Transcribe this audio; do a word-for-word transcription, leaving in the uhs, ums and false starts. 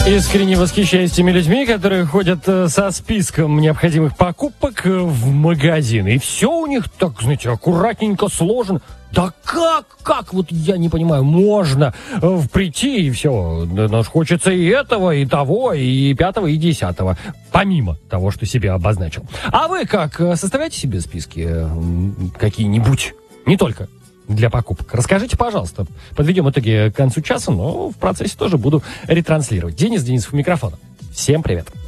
Искренне восхищаюсь теми людьми, которые ходят со списком необходимых покупок в магазин. И все у них так, знаете, аккуратненько сложено. Да как, как, вот я не понимаю, можно прийти и все. Нас хочется и этого, и того, и пятого, и десятого. Помимо того, что себе обозначил. А вы как, составляете себе списки какие-нибудь? Не только для покупок. Расскажите, пожалуйста. Подведем итоги к концу часа, но в процессе тоже буду ретранслировать. Денис Денисов у микрофона. Всем привет.